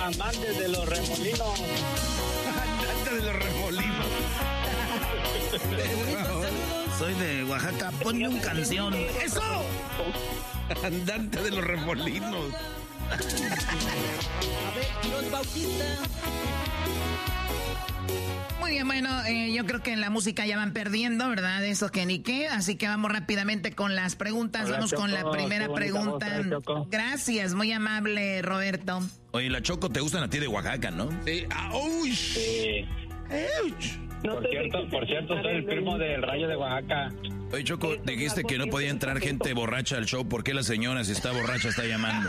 amantes de los remolinos. Andante de los remolinos. Soy de Oaxaca, ponme un canción. ¡Eso! Andante de los remolinos. A ver, Dios Bautista. Muy bien, bueno, yo creo que en la música ya van perdiendo, ¿verdad? Eso que ni qué. Así que vamos rápidamente con las preguntas. Hola, vamos Choco, con la primera pregunta. voz, Choco. Gracias, muy amable, Roberto. Oye, la Choco te gustan a ti de Oaxaca, ¿no? Sí. ¡Auch! Sí. Por cierto, soy el primo del Rayo de Oaxaca. Oye, Choco, dijiste que no podía entrar gente borracha al show. ¿Por qué la señora, si está borracha, está llamando?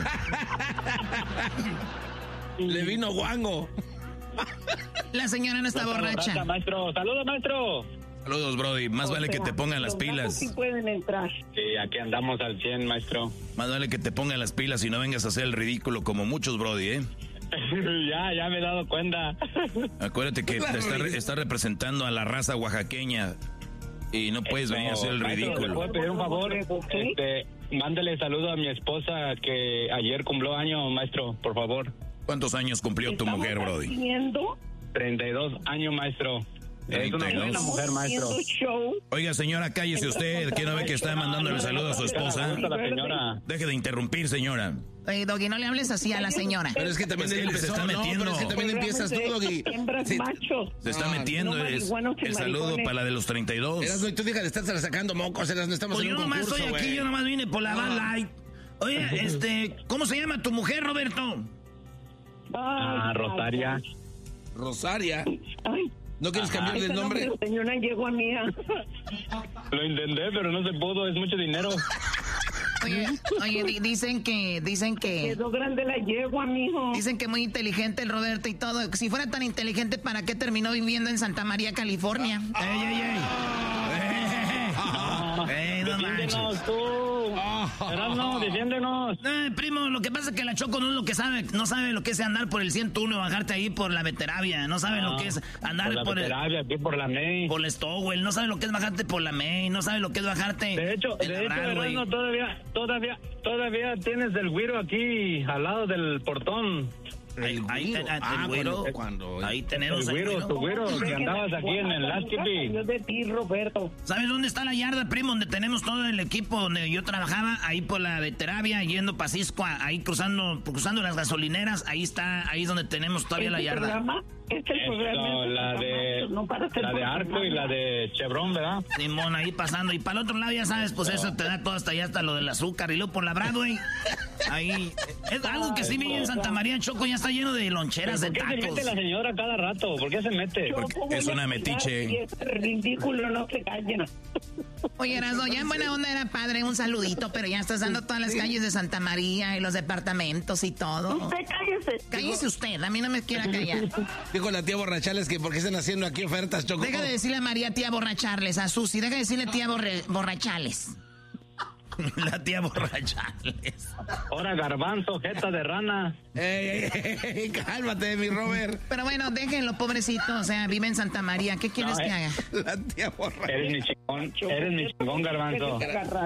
Le vino guango. La señora no está borracha. Maestro. ¡Saludos, maestro! Saludos, Brody. Más vale que te pongan las pilas. Sí pueden entrar. Sí, aquí andamos al 100, maestro. Más vale que te pongan las pilas y no vengas a hacer el ridículo como muchos, Brody, ¿eh? ya me he dado cuenta. Acuérdate que te está representando a la raza oaxaqueña y no puedes venir a hacer el Maestro, ¿le ridículo. puedo pedir un favor? Mándale saludo a mi esposa que ayer cumplió años, maestro, por favor. ¿Cuántos años cumplió tu mujer, Brody? Haciendo 32 años, maestro. Es una 32. buena mujer, maestro. show. Oiga, señora, cállese usted. ¿Qué no ve que está mandándole saludo a su esposa? La señora. Deje de interrumpir, señora. Oye, Doggy, no le hables así a la señora. Pero es que también Pues él él se empezó, está ¿no? metiendo. Pero es que también empiezas tú, Doggy. Hembras Sí. machos. Se está metiendo. no Es marihuanos y el saludo maricones. para la de los 32. Erasmo, y tú deja de estar sacando mocos, Erasmo, estamos Pues en yo un nomás concurso, estoy aquí, güey. yo nomás vine por la Bud Light. Oye, ¿cómo se llama tu mujer, Roberto? Rosaria. Rosaria. Ay, ¿No quieres cambiarle el nombre? Señora yegua mía. Lo intenté, pero no se pudo, es mucho dinero. Oye, dicen que Quedó grande la yegua, mijo. dicen que muy inteligente el Roberto y todo. Si fuera tan inteligente, ¿para qué terminó viviendo en Santa María, California? No manches. Defiéndenos tú. Erasmo, defiéndenos. Primo, lo que pasa es que la Choco no es lo que sabe, no sabe lo que es andar por el 101 y bajarte ahí por la Veteravia, no sabe lo que es andar por la Veteravia, aquí por la May. por el Stowell, no sabe lo que es bajarte por la May, no sabe lo que es bajarte. De hecho, Erasmo, todavía tienes el güiro aquí al lado del portón. Ahí tenemos El el güiro, tu güiro, que andabas aquí en el Last Yo de ti, Roberto. ¿Sabes dónde está la yarda, primo? Donde tenemos todo el equipo donde yo trabajaba, ahí por la Veteravia, yendo para Cisco, ahí cruzando las gasolineras, ahí es donde tenemos todavía la yarda. Programa, La de Arco y la de Chevron, ¿verdad? Simón, ahí pasando. Y para el otro lado, ya sabes, pues eso te da todo hasta allá, hasta lo del azúcar. Y luego por la Broadway, ahí. Es algo que sí vi en Santa María, Choco, ya está lleno de loncheras, de ¿Por qué se tacos. mete la señora cada rato? ¿Por qué se mete? Porque es una metiche. Y es ridículo, no se callen. Oye, Erasmo, ya en buena onda era padre, un saludito, pero ya estás dando todas las calles de Santa María y los departamentos y todo. Usted cállese. Cállese usted, a mí no me quiera callar. Dijo la tía Borrachales que porque están haciendo aquí ofertas, Choco. Deja de decirle a María tía borracharles, a Susi, deja de decirle tía borrachales. La tía Borrachales. Ahora garbanzo, jeta de rana. Ey, cálmate, mi Robert. Pero bueno, déjenlo, pobrecito, o sea, vive en Santa María, ¿qué quieres que haga? La tía Borrachales. Eres mi chingón, garbanzo.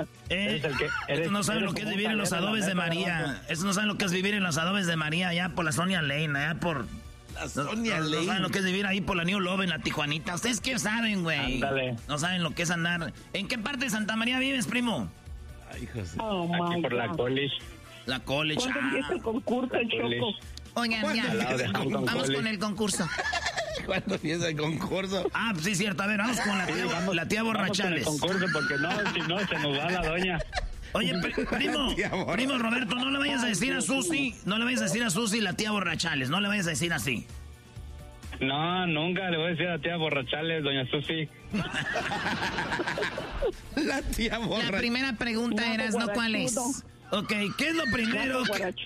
Estos no saben lo que es vivir en los adobes de María. Estos no saben lo que es vivir en los adobes de María, allá por la Sonia Lane, allá por... Sonia no Lane. saben lo que es vivir ahí por la New Love en la Tijuanita. ¿Ustedes qué saben, güey? Ándale. No saben lo que es andar. ¿En qué parte de Santa María vives, primo? Ay, José. Aquí por la college. La College. ¿Cuándo empieza el concurso, Choco? Oigan, ya, Al lado de Hampton vamos College. con el concurso. ¿Cuándo empieza el concurso? Ah, pues sí, cierto. A ver, vamos con la tía Borrachales. Vamos con el concurso porque no, si no se nos va la doña. Oye, primo Roberto, no le vayas a decir a Susi, la tía Borrachales, no le vayas a decir así. No, nunca le voy a decir a la tía Borrachales, doña Susi. La tía Borrachales. La primera pregunta era, ¿no? ¿Cuál es? Ok, ¿qué es lo primero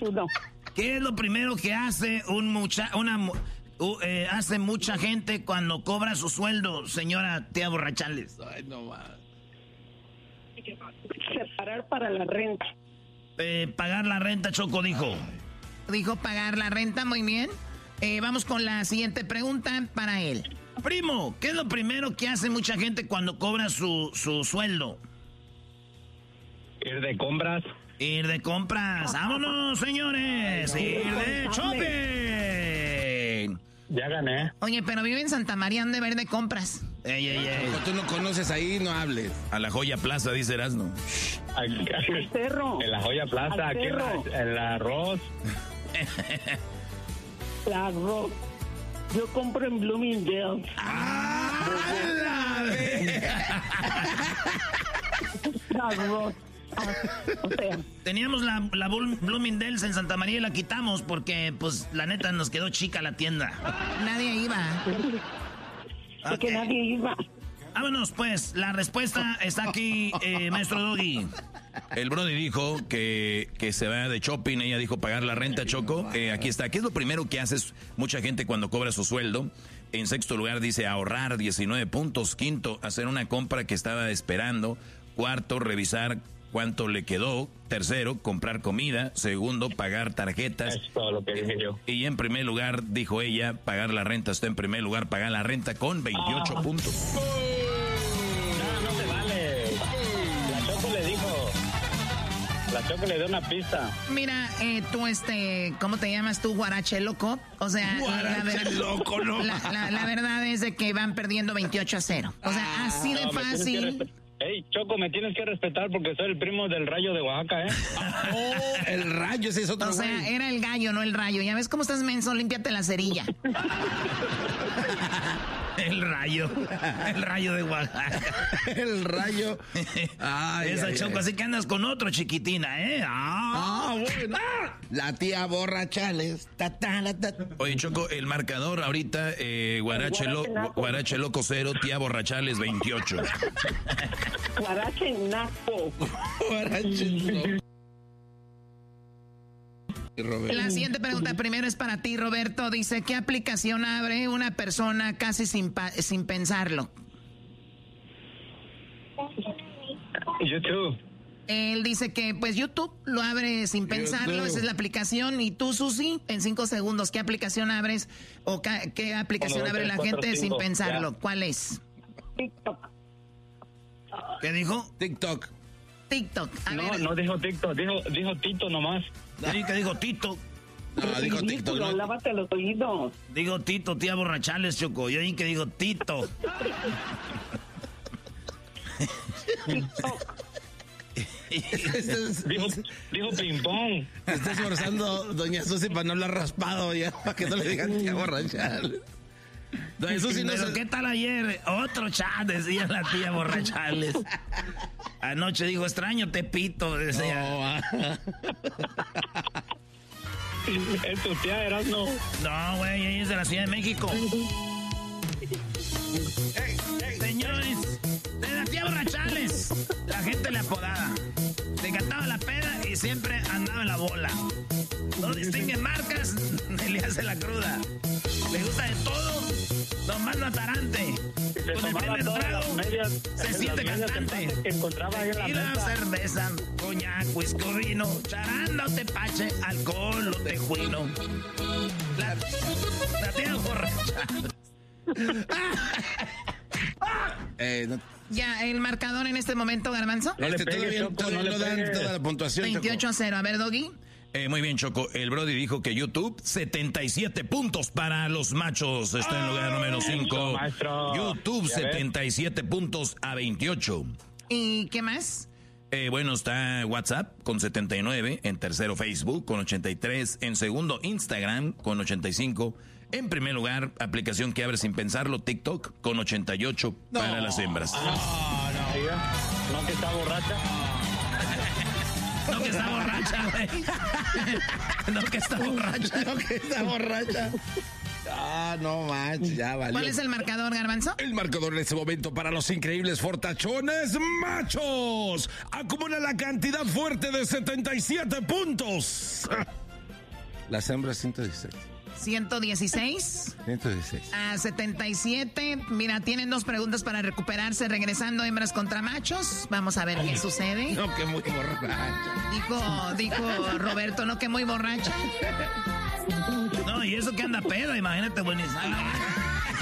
que hace hace mucha gente cuando cobra su sueldo, señora tía Borrachales? Ay, no más. Separar para la renta. Pagar la renta, Choco dijo. Dijo pagar la renta, muy bien. Vamos con la siguiente pregunta para él. Primo, ¿qué es lo primero que hace mucha gente cuando cobra su sueldo? Ir de compras. Ir de compras. ¡Vámonos, señores! ¡Ir de shopping! Ya gané. Oye, pero vive en Santa María, han de ver de compras. Ey. Cuando tú no conoces ahí, no hables. A la Joya Plaza, dice Erasmo. El cerro. En la Joya Plaza, Al aquí cerro. en el arroz. La arroz. Yo compro en Bloomingdale. La arroz. O sea, Teníamos la Bloomingdale's en Santa María y la quitamos porque, pues, la neta nos quedó chica la tienda. Nadie iba. es que nadie iba. Vámonos, pues. La respuesta está aquí, maestro Doggy. El Brody dijo que se va de shopping. Ella dijo pagar la renta, Choco. Aquí está. ¿Qué es lo primero que haces mucha gente cuando cobra su sueldo? En sexto lugar dice ahorrar 19 puntos. Quinto, hacer una compra que estaba esperando. Cuarto, revisar cuánto le quedó. Tercero, comprar comida. Segundo, pagar tarjetas. Es todo lo que dije yo. Y en primer lugar, dijo ella, pagar la renta. Está en primer lugar, pagar la renta con 28 puntos. No se vale. La Choco le dijo. La Choco le dio una pista. Mira, tú, ¿cómo te llamas tú, Guarache Loco? O sea, Loco, no. la verdad es de que van perdiendo 28-0. O sea, así de fácil. Ey, Choco, me tienes que respetar porque soy el primo del Rayo de Oaxaca, ¿eh? El Rayo, ese es otro O sea, güey. era el gallo, no el rayo. Ya ves cómo estás menso, límpiate la cerilla. El rayo de Oaxaca. El Rayo. Esa Choco, así que andas con otro, chiquitina, ¿eh? Bueno. La tía Borrachales. Oye, Choco, el marcador ahorita, Guarache Loco 0, tía Borrachales 28. Guarache naco. La siguiente pregunta primero es para ti, Roberto. Dice, ¿qué aplicación abre una persona casi sin pensarlo? YouTube. Él dice que, pues, YouTube lo abre sin pensarlo. YouTube. Esa es la aplicación. Y tú, Susi, en 5 segundos, ¿qué aplicación abres o qué aplicación 1, 2, abre 3, la 4, gente 5, sin pensarlo? ya. ¿Cuál es? TikTok. ¿Qué dijo? TikTok. TikTok. A ver, No dijo TikTok, dijo Tito nomás. Sí, que dijo Tito. No, dijo TikTok. Ridículo, ¿No? lávate los oídos. Digo Tito, tía Borrachales, Choco. Yo dije que dijo Tito. TikTok. Dijo ping pong. Se está esforzando doña Susi para no hablar raspado ya, para que no le digan tía Borrachales. Doña Susi no Pero se... ¿qué tal ayer? Otro chat, decía la tía Borrachales. Anoche dijo, extraño Tepito, decía. Es tu tía, Erasmo. No, güey, ella es de la Ciudad de México. Señores, de la tía Borrachales, la gente le apodaba. Le encantaba la peda y siempre andaba en la bola. No distingue marcas, ni le hace la cruda. Le gusta de todo, nomás no atarante. Se Con el tomaba primer todas trago, las medias. se las siente medias cantante. empates que encontraba ahí en la Y la mesa. cerveza, coñac, whisky, vino, charanda, tepache, alcohol o tejuino. La tía borracha. no, ya, el marcador en este momento, Garbanzo. No le todavía pegues, Choco, todavía no le no dan pegues. toda la puntuación, 28-0. A ver, Doggy. Muy bien, Choco. El Brody dijo que YouTube, 77 puntos para los machos. Está en lugar número 5. maestro. YouTube, Ya ves. 77 puntos a 28. ¿Y qué más? Bueno, está WhatsApp con 79. En tercero, Facebook con 83. En segundo, Instagram con 85. En primer lugar, aplicación que abre sin pensarlo, TikTok con 88 para las hembras. No, que está borracha. No que está borracha, güey. No que está borracha. No, que está borracha. No manches, ya valió. ¿Cuál es el marcador, Garbanzo? El marcador en este momento para los increíbles fortachones machos acumula la cantidad fuerte de 77 puntos. Las hembras 116. 116 a 77. Mira, tienen 2 preguntas para recuperarse. Regresando, hembras contra machos. Vamos a ver qué sucede. No, que muy borracha. Dijo Roberto, no, que muy borracha. No, y eso que anda pedo, imagínate, buenísimo.